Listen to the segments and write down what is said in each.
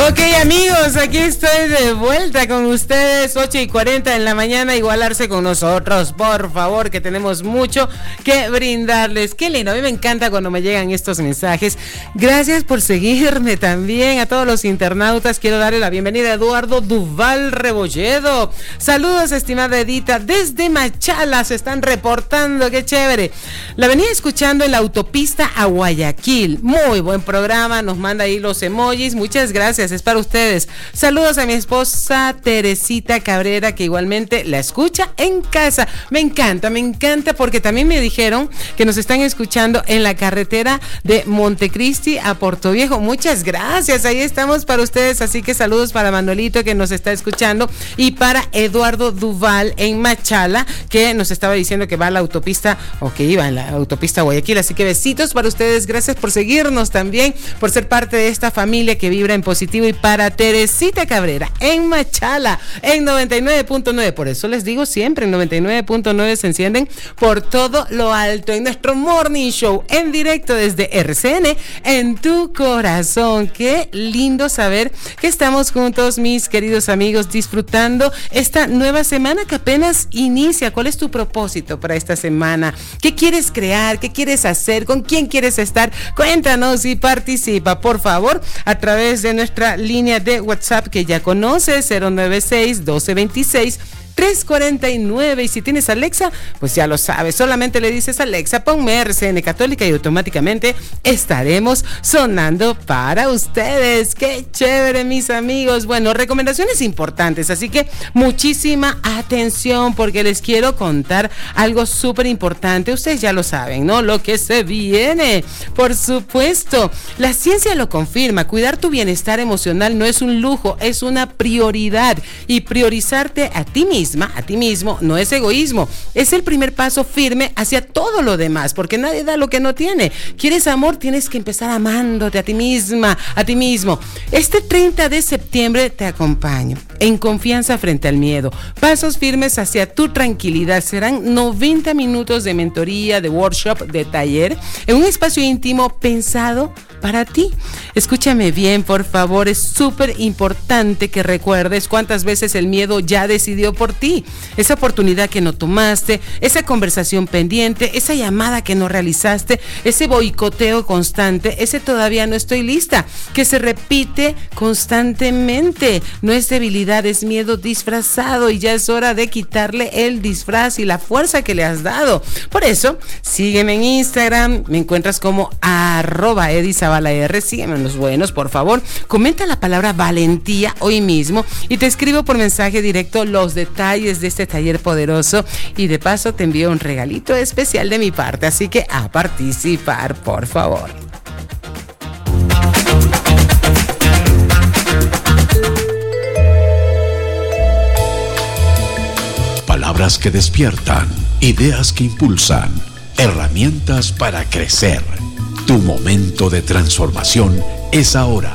Ok, amigos, aquí estoy de vuelta con ustedes, 8:40 en la mañana, igualarse con nosotros, por favor, que tenemos mucho que brindarles. Qué lindo, a mí me encanta cuando me llegan estos mensajes. Gracias por seguirme también a todos los internautas. Quiero darle la bienvenida a Eduardo Duval Rebolledo. Saludos, estimada Edita, desde Machala se están reportando, qué chévere. La venía escuchando en la autopista a Guayaquil. Muy buen programa, nos manda ahí los emojis, muchas gracias, es para ustedes. Saludos a mi esposa Teresita Cabrera, que igualmente la escucha en casa. Me encanta porque también me dijeron que nos están escuchando en la carretera de Montecristi a Portoviejo. Muchas gracias, ahí estamos para ustedes, así que saludos para Manuelito, que nos está escuchando, y para Eduardo Duval en Machala, que nos estaba diciendo que va a la autopista, o que iba en la autopista Guayaquil. Así que besitos para ustedes, gracias por seguirnos también, por ser parte de esta familia que vibra en positivo. Y para Teresita Cabrera en Machala, en 99.9, por eso les digo siempre, en 99.9 se encienden por todo lo alto, en nuestro Morning Show, en directo desde RCN, en tu corazón. Qué lindo saber que estamos juntos, mis queridos amigos, disfrutando esta nueva semana que apenas inicia. ¿Cuál es tu propósito para esta semana? ¿Qué quieres crear? ¿Qué quieres hacer? ¿Con quién quieres estar? Cuéntanos y participa, por favor, a través de nuestra línea de WhatsApp que ya conoces, 096-1226-349. Y si tienes Alexa, pues ya lo sabes, solamente le dices: Alexa, ponme RCN Católica, y automáticamente estaremos sonando para ustedes. ¡Qué chévere, mis amigos! Bueno, recomendaciones importantes, así que muchísima atención, porque les quiero contar algo súper importante. Ustedes ya lo saben, ¿no? Lo que se viene, por supuesto. La ciencia lo confirma, cuidar tu bienestar emocional no es un lujo, es una prioridad. Y priorizarte a ti mismo, no es egoísmo, es el primer paso firme hacia todo lo demás, porque nadie da lo que no tiene. ¿Quieres amor? Tienes que empezar amándote a ti misma, a ti mismo. Este 30 de septiembre te acompaño en confianza frente al miedo. Pasos firmes hacia tu tranquilidad. Serán 90 minutos de mentoría, de workshop, de taller, en un espacio íntimo pensado para ti. Escúchame bien, por favor, es súper importante que recuerdes cuántas veces el miedo ya decidió por ti. Esa oportunidad que no tomaste, esa conversación pendiente, esa llamada que no realizaste, ese boicoteo constante, ese todavía no estoy lista, que se repite constantemente. No es debilidad, es miedo disfrazado, y ya es hora de quitarle el disfraz y la fuerza que le has dado. Por eso, sígueme en Instagram, me encuentras como @EdiZabalaR. Sígueme en los buenos, por favor. Comenta la palabra valentía hoy mismo y te escribo por mensaje directo los detalles de este taller poderoso, y de paso te envío un regalito especial de mi parte, así que a participar, por favor. Palabras que despiertan, ideas que impulsan, herramientas para crecer. Tu momento de transformación es ahora.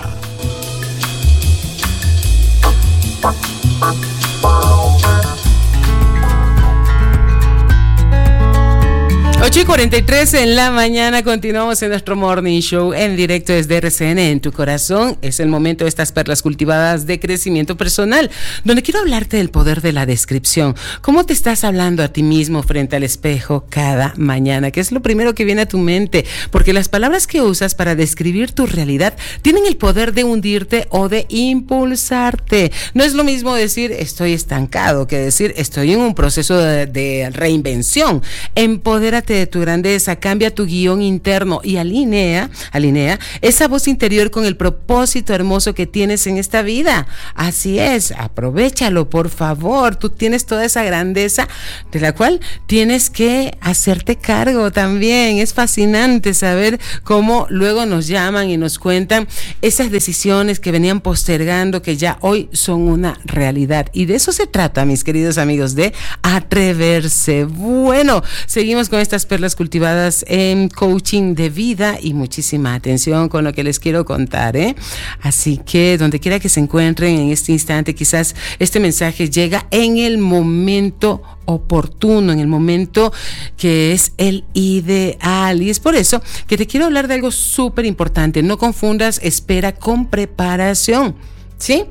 8:43 en la mañana, continuamos en nuestro Morning Show en directo desde RCN, en tu corazón. Es el momento de estas perlas cultivadas de crecimiento personal, donde quiero hablarte del poder de la descripción. ¿Cómo te estás hablando a ti mismo frente al espejo cada mañana? ¿Qué es lo primero que viene a tu mente? Porque las palabras que usas para describir tu realidad tienen el poder de hundirte o de impulsarte. No es lo mismo decir estoy estancado que decir estoy en un proceso de reinvención. Empodérate de tu grandeza, cambia tu guión interno y alinea esa voz interior con el propósito hermoso que tienes en esta vida. Así es, aprovéchalo, por favor. Tú tienes toda esa grandeza de la cual tienes que hacerte cargo también. Es fascinante saber cómo luego nos llaman y nos cuentan esas decisiones que venían postergando, que ya hoy son una realidad. Y de eso se trata, mis queridos amigos, de atreverse. Bueno, seguimos con estas perlas cultivadas en coaching de vida, y muchísima atención con lo que les quiero contar, ¿eh? Así que donde quiera que se encuentren en este instante, quizás este mensaje llega en el momento oportuno, en el momento que es el ideal, y es por eso que te quiero hablar de algo súper importante. No confundas espera con preparación. ¿Sí?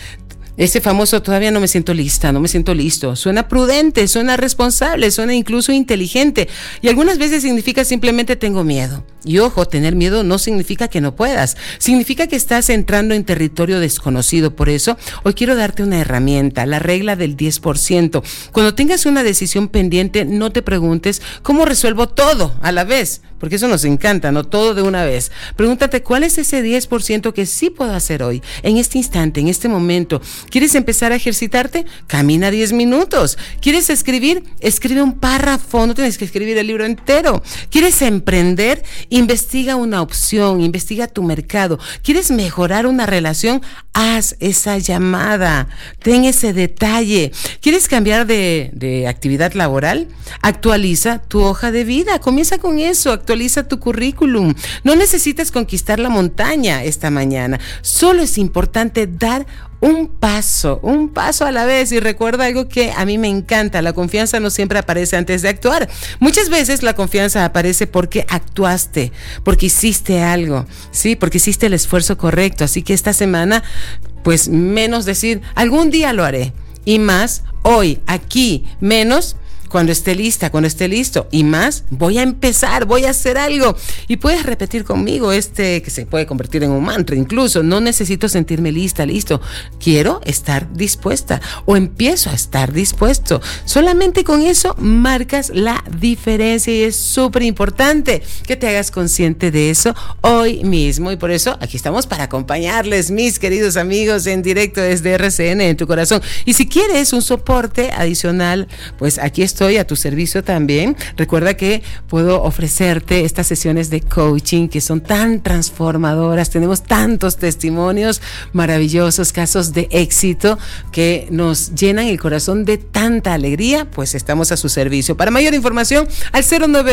Ese famoso todavía no me siento lista, no me siento listo. Suena prudente, suena responsable, suena incluso inteligente. Y algunas veces significa simplemente tengo miedo. Y ojo, tener miedo no significa que no puedas. Significa que estás entrando en territorio desconocido. Por eso, hoy quiero darte una herramienta, la regla del 10%. Cuando tengas una decisión pendiente, no te preguntes cómo resuelvo todo a la vez. Porque eso nos encanta, no todo de una vez. Pregúntate cuál es ese 10% que sí puedo hacer hoy, en este instante, en este momento. ¿Quieres empezar a ejercitarte? Camina 10 minutos. ¿Quieres escribir? Escribe un párrafo, no tienes que escribir el libro entero. ¿Quieres emprender? Investiga una opción, investiga tu mercado. ¿Quieres mejorar una relación? Haz esa llamada, ten ese detalle. ¿Quieres cambiar de actividad laboral? Actualiza tu hoja de vida, comienza con eso, actualiza tu currículum. No necesitas conquistar la montaña esta mañana, solo es importante dar un paso a la vez. Y recuerda algo que a mí me encanta: la confianza no siempre aparece antes de actuar. Muchas veces la confianza aparece porque actuaste, porque hiciste algo, ¿sí? Porque hiciste el esfuerzo correcto. Así que esta semana, pues menos decir algún día lo haré, y más hoy, aquí, menos cuando esté lista, cuando esté listo, y más, voy a empezar, voy a hacer algo. Y puedes repetir conmigo que se puede convertir en un mantra incluso: no necesito sentirme lista, listo, quiero estar dispuesta, o empiezo a estar dispuesto. Solamente con eso marcas la diferencia, y es súper importante que te hagas consciente de eso hoy mismo. Y por eso aquí estamos para acompañarles, mis queridos amigos, en directo desde RCN en tu corazón. Y si quieres un soporte adicional, pues aquí estoy a tu servicio también. Recuerda que puedo ofrecerte estas sesiones de coaching que son tan transformadoras. Tenemos tantos testimonios maravillosos, casos de éxito que nos llenan el corazón de tanta alegría. Pues estamos a su servicio. Para mayor información, al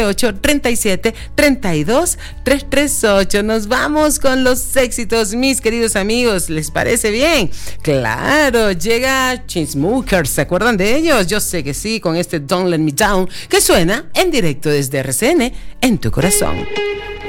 098-37-32-338. Nos vamos con los éxitos, mis queridos amigos. ¿Les parece bien? Claro, llega Chainsmokers. ¿Se acuerdan de ellos? Yo sé que sí, con este Don't Let Me Down, que suena en directo desde RCN en tu corazón.